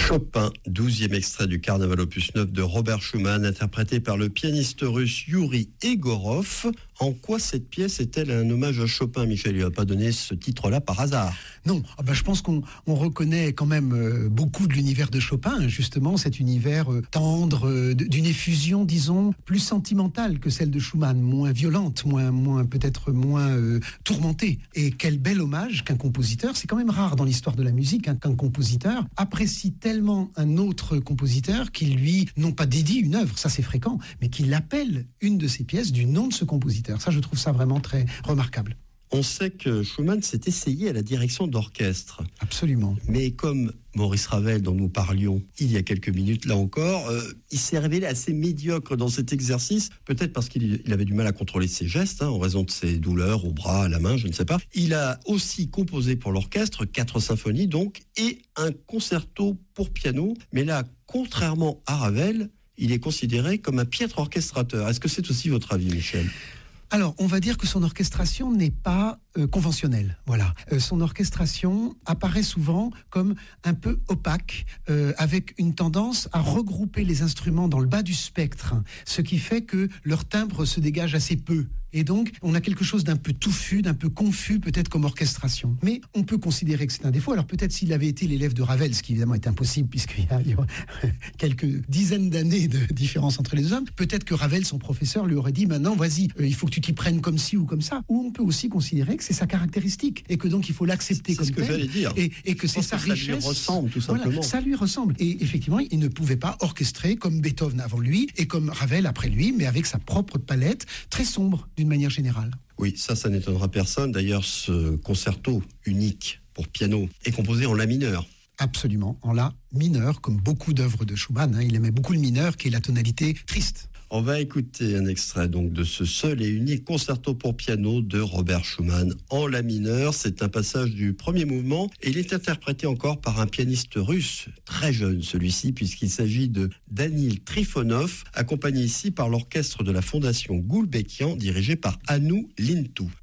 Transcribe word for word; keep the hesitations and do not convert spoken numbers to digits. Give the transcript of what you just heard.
Chopin, douzième extrait du Carnaval opus neuf de Robert Schumann, interprété par le pianiste russe Yuri Egorov. En quoi cette pièce est-elle un hommage à Chopin, Michel? Il n'a pas donné ce titre-là par hasard. Non, ah bah je pense qu'on on reconnaît quand même euh, beaucoup de l'univers de Chopin, justement, cet univers euh, tendre, euh, d'une effusion, disons, plus sentimentale que celle de Schumann, moins violente, moins, moins peut-être moins euh, tourmentée. Et quel bel hommage qu'un compositeur, c'est quand même rare dans l'histoire de la musique, hein, qu'un compositeur apprécie tellement un autre compositeur qu'il lui, non pas dédie une œuvre, ça c'est fréquent, mais qu'il appelle une de ses pièces du nom de ce compositeur. Ça, je trouve ça vraiment très remarquable. On sait que Schumann s'est essayé à la direction d'orchestre. Absolument. Mais comme Maurice Ravel, dont nous parlions il y a quelques minutes, là encore, euh, il s'est révélé assez médiocre dans cet exercice, peut-être parce qu'il il avait du mal à contrôler ses gestes, hein, en raison de ses douleurs au bras, à la main, je ne sais pas. Il a aussi composé pour l'orchestre quatre symphonies, donc, et un concerto pour piano. Mais là, contrairement à Ravel, il est considéré comme un piètre orchestrateur. Est-ce que c'est aussi votre avis, Michel ? Alors, on va dire que son orchestration n'est pas euh, conventionnelle. Voilà. Euh, son orchestration apparaît souvent comme un peu opaque, euh, avec une tendance à regrouper les instruments dans le bas du spectre, ce qui fait que leur timbre se dégage assez peu. Et donc, on a quelque chose d'un peu touffu, d'un peu confus, peut-être comme orchestration. Mais on peut considérer que c'est un défaut. Alors peut-être s'il avait été l'élève de Ravel, ce qui évidemment est impossible, puisqu'il y a, il y a quelques dizaines d'années de différence entre les deux hommes, peut-être que Ravel, son professeur, lui aurait dit, maintenant, vas-y, euh, il faut que tu t'y prennes comme ci ou comme ça. Ou on peut aussi considérer que c'est sa caractéristique, et que donc il faut l'accepter c'est comme ce que tel, j'allais dire. Et, et que Je c'est sa que ça richesse. lui ressemble, tout simplement. Voilà, ça lui ressemble. Et effectivement, il ne pouvait pas orchestrer comme Beethoven avant lui, et comme Ravel après lui, mais avec sa propre palette, très sombre, d'une manière générale. Oui, ça, ça n'étonnera personne. D'ailleurs, ce concerto unique pour piano est composé en la mineur. Absolument, en la mineur, comme beaucoup d'œuvres de Schumann. Hein, il aimait beaucoup le mineur, qui est la tonalité triste. On va écouter un extrait donc de ce seul et unique concerto pour piano de Robert Schumann en la mineur. C'est un passage du premier mouvement et il est interprété encore par un pianiste russe, très jeune celui-ci, puisqu'il s'agit de Danil Trifonov, accompagné ici par l'orchestre de la Fondation Gulbenkian, dirigé par Hannu Lintu.